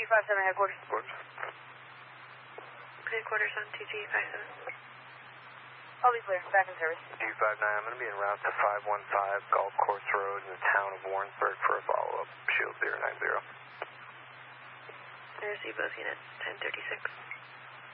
257 headquarters. Headquarters on 2G57. I'll be clear. Back in service. 259, I'm going to be en route to 515 Golf Course Road in the town of Warrensburg for a follow-up. Shield 090. I receive both units, 1036.